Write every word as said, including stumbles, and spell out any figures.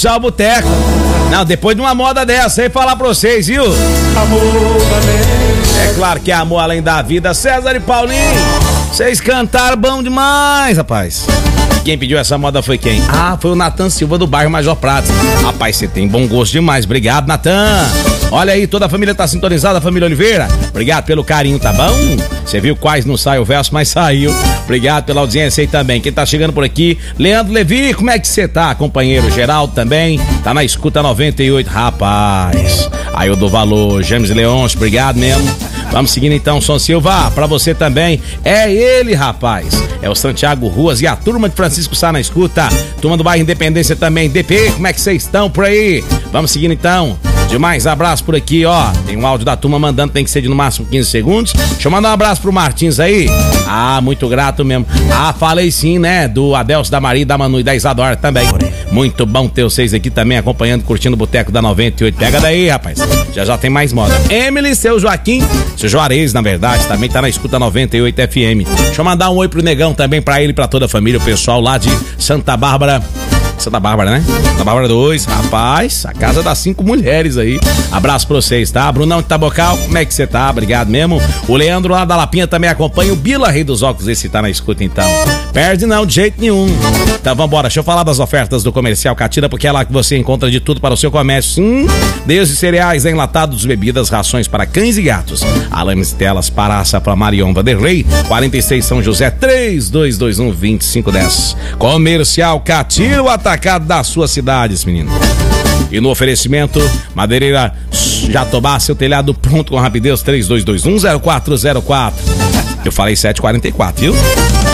Já o boteco. Não, depois de uma moda dessa aí, falar pra vocês, viu? É claro que é amor além da vida. César e Paulinho, vocês cantaram bom demais, rapaz. Quem pediu essa moda foi quem? Ah, foi o Natan Silva do bairro Major Pratos. Rapaz, você tem bom gosto demais. Obrigado, Natan. Olha aí, toda a família tá sintonizada, a família Oliveira. Obrigado pelo carinho, tá bom? Você viu quais não sai o verso, mas saiu. Obrigado pela audiência aí também. Quem tá chegando por aqui, Leandro Levi, como é que você tá? Companheiro Geraldo também, tá na escuta noventa e oito, rapaz. Aí eu dou valor, James Leões, obrigado mesmo. Vamos seguindo então, Som Silva, pra você também. É ele, rapaz. É o Santiago Ruas e a turma de Francisco Sá na escuta. Turma do bairro Independência também. D P, como é que vocês estão por aí? Vamos seguindo então. Demais abraço por aqui, ó. Tem um áudio da turma mandando, tem que ser de no máximo quinze segundos. Deixa eu mandar um abraço pro Martins aí. Ah, muito grato mesmo. Ah, falei sim, né? Do Adelso, da Maria, da Manu e da Isadora também. Muito bom ter vocês aqui também acompanhando, curtindo o Boteco da noventa e oito. Pega daí, rapaz. Já já tem mais moda. Emily, seu Joaquim, seu Juarez, na verdade, também tá na escuta noventa e oito F M. Deixa eu mandar um oi pro Negão também, pra ele e pra toda a família, o pessoal lá de Santa Bárbara. Santa Bárbara, né? Santa Bárbara dois, rapaz, a casa das cinco mulheres aí. Abraço pra vocês, tá? Brunão de Tabocal, como é que você tá? Obrigado mesmo. O Leandro lá da Lapinha também acompanha. O Bila, rei dos óculos, esse tá na escuta então. Perde não, de jeito nenhum. Então vambora, deixa eu falar das ofertas do Comercial Catira, porque é lá que você encontra de tudo para o seu comércio. Sim, desde cereais, enlatados, bebidas, rações para cães e gatos. Alames Telas, Paraça para Marion Vanderlei, quarenta e seis São José, três dois dois um, dois cinco um zero. Comercial Catira, o atacado das suas cidades, menino. E no oferecimento, Madeireira Jatobá, seu telhado pronto com rapidez, três dois dois um, zero quatro zero quatro. Eu falei sete quarenta e quatro, viu?